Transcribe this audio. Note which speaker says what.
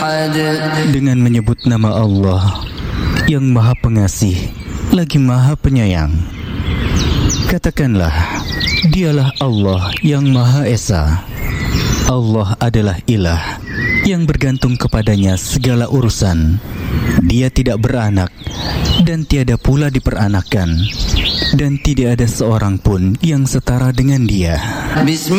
Speaker 1: أحد.
Speaker 2: Dengan menyebut nama Allah yang Maha Pengasih lagi Maha Penyayang, katakanlah, Dialah Allah yang Maha Esa. Allah adalah ilah yang bergantung kepadanya segala urusan. Dia tidak beranak dan tiada pula diperanakkan, dan tidak ada seorang pun yang setara dengan Dia.